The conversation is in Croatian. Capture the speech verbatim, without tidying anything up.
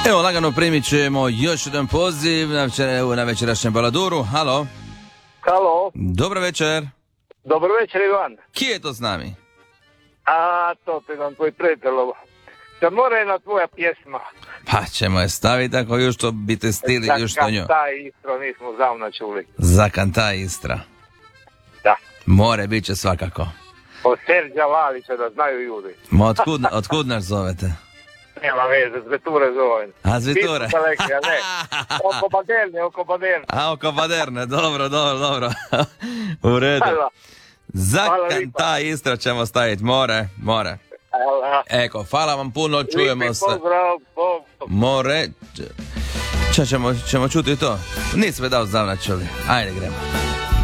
Evo, lagano primit ćemo još jedan poziv na, večer, na večerašnjem baladuru. Halo. Halo. Dobro večer. Dobro večer, Ivan. Ki je to s nami? A, to ti nam tvoj prijatelj. Da mora jedna tvoja pjesma. Pa ćemo je staviti ako još to bite stili još to nju. Zakanta Istro nismo zavna čuli. Zakanta Istra. Da. More, bit će svakako. Od Serđa Lalića, da znaju ljudi. Ma otkud, otkud nas zovete? Nema veze, Zveture zovem. A Zviture? Pismo lekcija, ne. Oko Baderne, oko Baderne. A oko Baderne, dobro, dobro, dobro. U redu. Hvala. Zakanta Istra ćemo staviti, more, more. Hvala. Eko, hvala vam puno, čujemo Lipi se. pozdrav, Bog. More, če ćemo, ćemo čuti to. Nisi me dao zavna čuli. Ajde, gremo.